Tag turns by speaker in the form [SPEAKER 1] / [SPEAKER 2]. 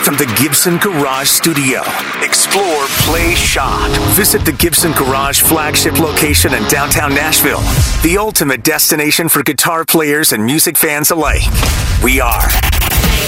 [SPEAKER 1] from the Gibson Garage Studio. Explore, play, shop. Visit the Gibson Garage flagship location in downtown Nashville, the ultimate destination for guitar players and music fans alike. We are